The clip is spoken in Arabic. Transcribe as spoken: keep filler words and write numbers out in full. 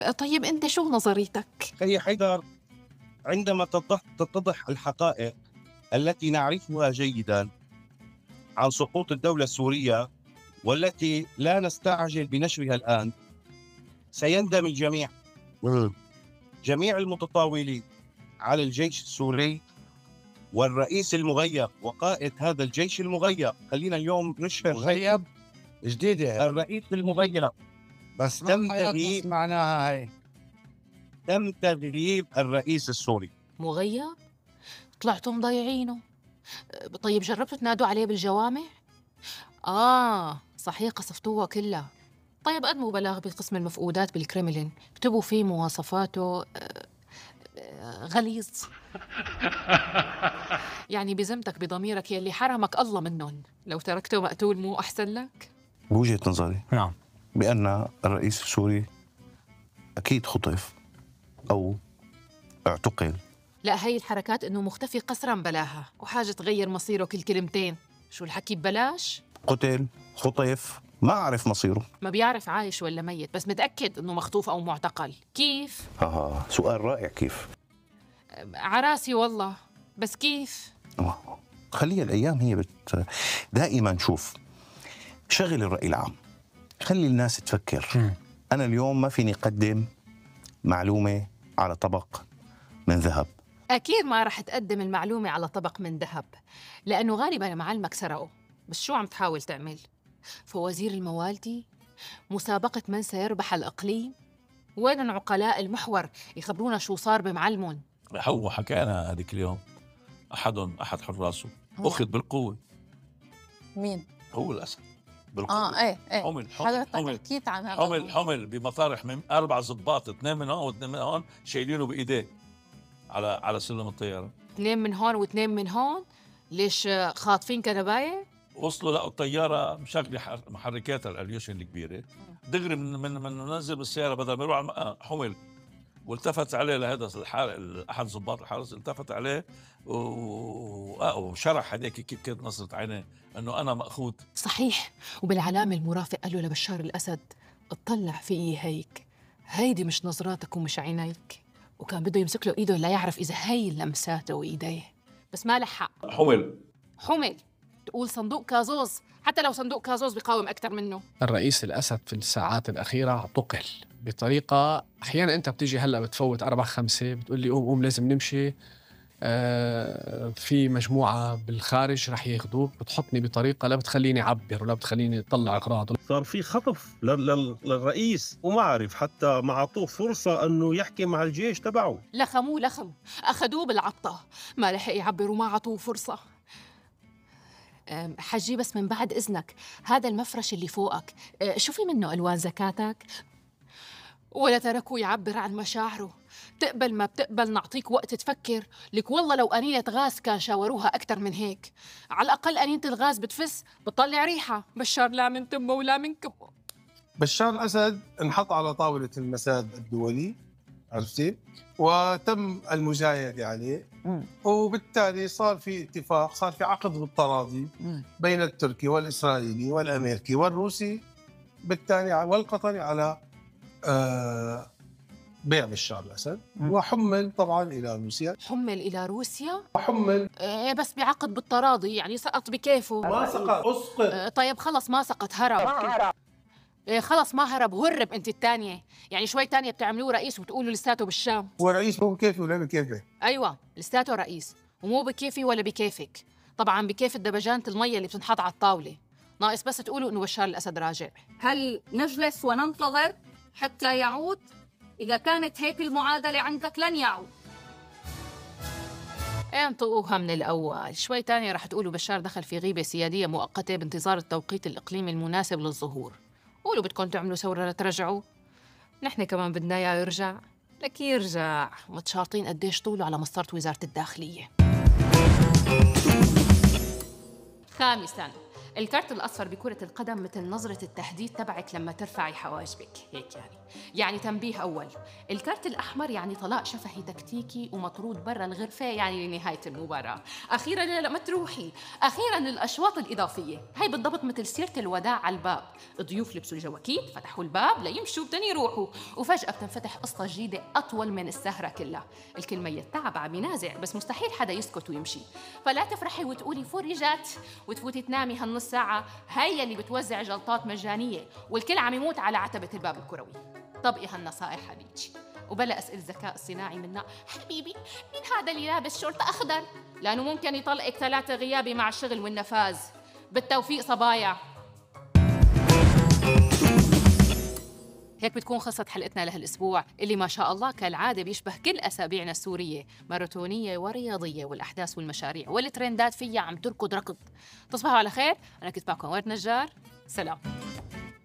طيب أنت شو نظريتك؟ أخي حيدر، عندما تتضح, تتضح الحقائق التي نعرفها جيدا عن سقوط الدولة السورية والتي لا نستعجل بنشرها الآن، سيندم الجميع، جميع المتطاولين على الجيش السوري والرئيس المغيب وقائد هذا الجيش المغيب. خلينا اليوم نشهر مغيب جديدة، الرئيس المغيب، بس تم تغييب معناها هاي تم تغييب الرئيس السوري. مغيب؟ طلعتوا مضيعينه. طيب جربتوا تنادوا عليه بالجوامع؟ آه صحيح، قصفتوها كلها. طيب قدموا بلاغ بقسم المفقودات بالكرملين، اكتبوا فيه مواصفاته آه، آه، غليظ. يعني بذمتك بضميرك يلي حرمك الله منهم، لو تركته مقتول مو أحسن لك؟ بوجهة نظري نعم بأن الرئيس السوري أكيد خطف أو اعتقل. لا، هي الحركات إنه مختفي قسرا بلاها، وحاجة تغير مصيره كل كلمتين. شو الحكي ببلاش؟ قتل، خطف، ما أعرف مصيره. ما بيعرف عايش ولا ميت، بس متأكد إنه مخطوف أو معتقل. كيف؟ آه سؤال رائع. كيف؟ عراسي والله، بس كيف؟ آه. خليها الأيام هي بت... دائما شوف شغل الرأي العام، خلي الناس تفكر. م. أنا اليوم ما فيني أقدم معلومة على طبق من ذهب. أكيد ما رح تقدم المعلومة على طبق من ذهب، لأنه غالباً معلمك سرقه. بس شو عم تحاول تعمل؟ فوازير الموالدي؟ مسابقة من سيربح الإقليم؟ وين العقلاء المحور يخبرونا شو صار بمعلمون؟ هو حكينا هذيك اليوم، أحدهم أحد حراسه أخذ بالقوة. مين؟ هو الأسد بالقوة. اه ايه ايه حمل حضرتك حمل حكيت عن هذا حمل الموضوع. حمل بمطارح من أربع ضباط، اثنين من هون واثنين من هون، شايلينه بإيديه على على سلم الطيارة. اثنين من هون واثنين من هون؟ ليش خاطفين كنباية؟ وصلوا لقوا الطيارة مشغلة ح- محركاتها الأليوشن الكبيرة، دغري من من من نزل بالسيارة بدل ما يروح على الم- آه، حمل، والتفت عليه لهذا الحار... أحد ضباط الحرس التفت عليه و... آه، وشرح هذيك كيف كانت نظرة عينيه إنه أنا مأخوذ. صحيح، وبالعلامة المرافق قالوا لبشار الأسد اطلع فيي هيك، هيدي مش نظراتك ومش عينيك. وكان بده يمسك له إيده لا يعرف إذا هي لمساته وإيديه، بس ما لحق. حمل حمل تقول صندوق كازوز، حتى لو صندوق كازوز بيقاوم أكتر منه. الرئيس الأسد في الساعات الأخيرة اعتقل بطريقة أحيانا أنت بتيجي هلأ بتفوت أربع خمسة بتقول لي قوم قوم لازم نمشي، آه في مجموعة بالخارج رح ياخدوك، بتحطني بطريقة لا بتخليني أعبر ولا بتخليني أطلع أغراض. صار في خطف لل- لل- للرئيس وما عرف حتى ما عطوه فرصة أنه يحكي مع الجيش تبعه. لخموه لخم، أخدوه بالعطة، ما لحق يعبر وما عطوه فرصة. أم، حجي بس من بعد إذنك، هذا المفرش اللي فوقك أه، شو في منه ألوان زكاتك؟ ولا تركوا يعبر عن مشاعره. تقبل ما بتقبل نعطيك وقت تفكر، لك والله لو قنينة غاز كان شاوروها أكتر من هيك. على الأقل قنينة الغاز بتفس بتطلع ريحة. بشار لا من تمه ولا من كبه. بشار الأسد انحط على طاولة المساد الدولي، عرفتي؟ وتم المجايدة عليه، وبالتالي صار في اتفاق، صار في عقد بالتراضي بين التركي والإسرائيلي والأمريكي والروسي بالتالي والقطري على آه بيع بشار الأسد، وحمل طبعا إلى روسيا. حمل إلى روسيا؟ وحمل إيه بس بعقد بالتراضي، يعني سقط بكيفه. ما سقط، أسقط. إيه طيب خلص ما سقط، هرب. إيه خلص ما هرب، هرب. انت الثانية يعني شوي تانية بتعملوه رئيس وبتقولوا لساته بالشام. هو رئيس مو بكيفي ولا بكيفه؟ ايوه لساته رئيس، ومو بكيفي ولا بكيفك. طبعا بكيف دبجانة المية اللي بتنحط على الطاولة. ناقص بس تقولوا انه بشار الاسد راجع. هل نجلس وننتظر حتى يعود؟ إذا كانت هيك المعادلة عندك لن يعود. انطقوها من الأول. شوي تانية رح تقولوا بشار دخل في غيبة سيادية مؤقتة بانتظار التوقيت الإقليمي المناسب للظهور. قولوا بدكم تعملوا ثورة لترجعوا، نحن كمان بدنا إياه يرجع. لك يرجع، متشارطين قديش طوله على مسطرة وزارة الداخلية. خامساً، الكارت الأصفر بكرة القدم مثل نظرة التهديد تبعك لما ترفعي حواجبك، هيك يعني. يعني تنبيه أول، الكارت الأحمر يعني طلاق شفهي تكتيكي ومطرود برا الغرفة، يعني لنهاية المباراة. أخيراً لا, لا ما تروحي، أخيراً الأشواط الإضافية، هاي بالضبط مثل سيرة الوداع على الباب، ضيوف لبسوا الجواكيت فتحوا الباب ليمشوا بدهم يروحوا، وفجأة بتنفتح قصة جديدة أطول من السهرة كلها. الكل ميت تعب عم ينازع، بس مستحيل حدا يسكت ويمشي، فلا تفرحي وتقولي فرجت وتفوتي تنامي هالنص ساعة، هي اللي بتوزع جلطات مجانية والكل عم يموت على عتبة الباب الكروي. طبقي هالنصائح حبيبتي، وبلا أسئل الذكاء الصناعي منا. حبيبي مين هذا اللي لابس شورت أخضر؟ لأنه ممكن يطلقك ثلاثة غيابي مع الشغل والنفاذ. بالتوفيق صبايا. هيك بتكون خلصت حلقتنا لهالأسبوع اللي ما شاء الله كالعادة بيشبه كل أسابيعنا السورية، ماراثونية ورياضية، والأحداث والمشاريع والترندات فيها عم تركض ركض. تصبحوا على خير. أنا كنت معكم ورد نجار، سلام.